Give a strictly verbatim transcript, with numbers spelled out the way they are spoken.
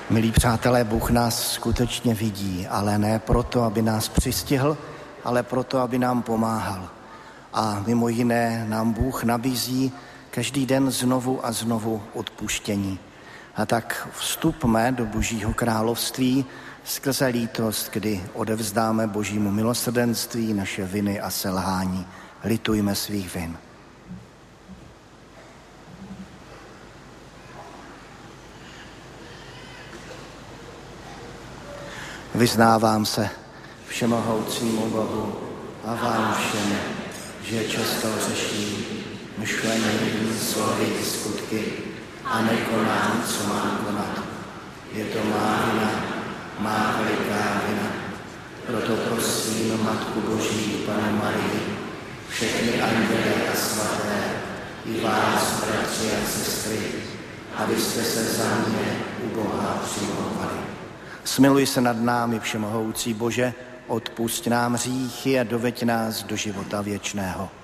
Milí přátelé, Bůh nás skutečně vidí, ale ne proto, aby nás přistihl, ale proto, aby nám pomáhal. A mimo jiné nám Bůh nabízí každý den znovu a znovu odpuštění. A tak vstupme do Božího království skrze lítost, kdy odevzdáme Božímu milosrdenství naše viny a selhání. Litujme svých vin. Vyznávám se všemohoucímu Bohu a vám všem, že často řeším myšlení, slovy, skutky a nekonám, co mám konat. Je to má vina, má veliká vina. Proto prosím Matku Boží, Pannu Marii, všechny anděle a svaté, i vás, bratři a sestry, abyste se za mě u Boha přimlouvali. Smiluj se nad námi, všemohoucí Bože, odpusť nám hříchy a doveď nás do života věčného.